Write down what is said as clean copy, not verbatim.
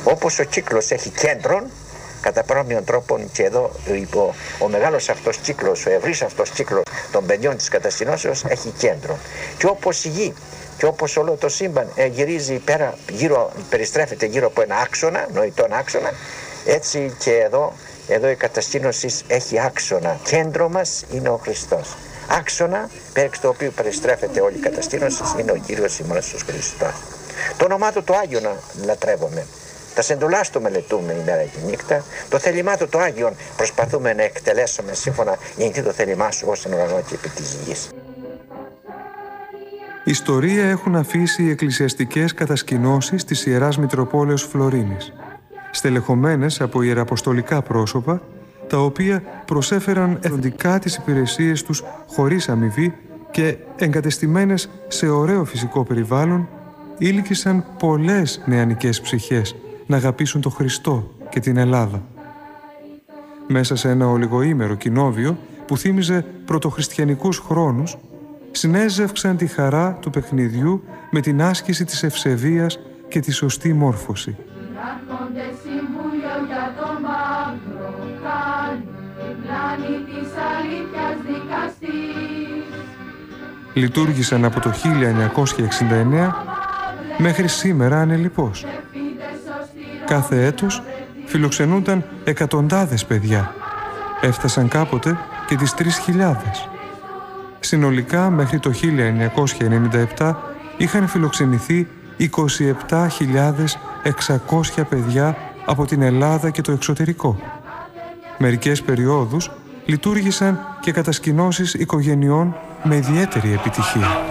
Όπως ο κύκλος έχει κέντρον, κατά παρόμοιον τρόπον και εδώ ο μεγάλος αυτός κύκλος, ο ευρύς αυτός κύκλος των παιδιών της κατασκηνώσεως έχει κέντρο. Και όπως η γη και όπως όλο το σύμπαν γυρίζει περιστρέφεται γύρω από ένα άξονα, νοητόν άξονα, έτσι και εδώ η κατασκήνωση έχει άξονα. Κέντρο μας είναι ο Χριστός. Άξονα, πέρεξ το οποίο περιστρέφεται όλη η κατασκήνωση, είναι ο Κύριος ημών Ιησούς Χριστός. Το όνομά του το Άγιο να λατρεύουμε. Τα εντολάς του μελετούμε ημέρα και νύχτα. Το θέλημά του το Άγιον προσπαθούμε να εκτελέσουμε σύμφωνα γιατί το θέλημά σου ως στον ουρανό και επί της γης. Ιστορία έχουν αφήσει οι εκκλησιαστικές κατασκηνώσεις της Ιεράς Μητροπόλεως Φλωρίνης, στελεχωμένες από ιεραποστολικά πρόσωπα, τα οποία προσέφεραν εθνικά τις υπηρεσίες τους χωρίς αμοιβή και εγκατεστημένες σε ωραίο φυσικό περιβάλλον, ήλκησαν πολλές νεανικές ψυχές να αγαπήσουν τον Χριστό και την Ελλάδα. Μέσα σε ένα ολιγοήμερο κοινόβιο που θύμιζε πρωτοχριστιανικούς χρόνους, συνέζευξαν τη χαρά του παιχνιδιού με την άσκηση της ευσεβίας και τη σωστή μόρφωση. Λειτουργήσαν από το 1969 μέχρι σήμερα ανελιπώς. Κάθε έτος φιλοξενούνταν εκατοντάδες παιδιά. Έφτασαν κάποτε και τις 3.000. Συνολικά μέχρι το 1997 είχαν φιλοξενηθεί 27.600 παιδιά από την Ελλάδα και το εξωτερικό. Μερικές περιόδους λειτουργήσαν και κατασκηνώσεις οικογενειών με ιδιαίτερη επιτυχία.